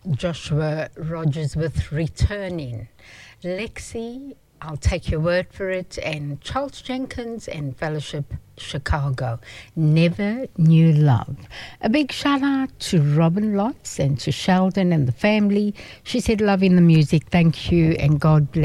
Joshua Rogers with Returning. Lexi, I'll Take Your Word for It, and Charles Jenkins and Fellowship Chicago, Never Knew Love. A big shout out to Robin Lotz and to Sheldon and the family. She said, loving the music, thank you, and God bless.